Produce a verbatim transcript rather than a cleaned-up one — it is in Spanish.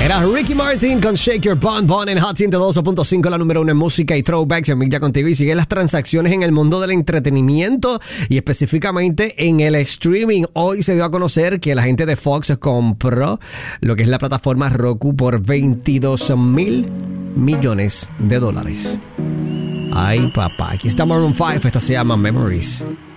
Era Ricky Martin con Shake Your Bum Bum en Hot ciento dos punto cinco, la número uno en música y throwbacks. En ya contigo y sigue las transacciones en el mundo del entretenimiento y específicamente en el streaming. Hoy se dio a conocer que la gente de Fox compró lo que es la plataforma Roku por veintidós mil millones de dólares. Ay, papá. Aquí está Maroon cinco. Esta se llama Memories.